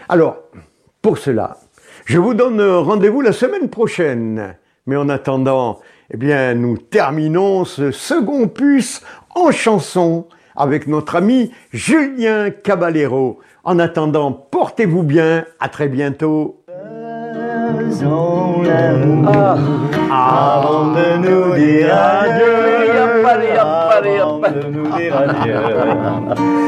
Alors, pour cela, je vous donne rendez-vous la semaine prochaine. Mais en attendant, eh bien, nous terminons ce second puce en chanson avec notre ami Julien Caballero. En attendant, portez-vous bien, à très bientôt. Avant de nous dire adieu, avant de nous dire adieu.